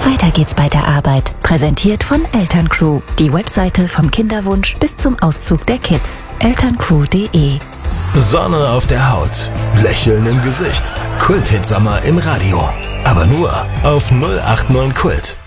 Weiter geht's bei der Arbeit. Präsentiert von Elterncrew. Die Webseite vom Kinderwunsch bis zum Auszug der Kids. elterncrew.de. Sonne auf der Haut, Lächeln im Gesicht. Kult-Hit-Sommer im Radio. Aber nur auf 089 Kult.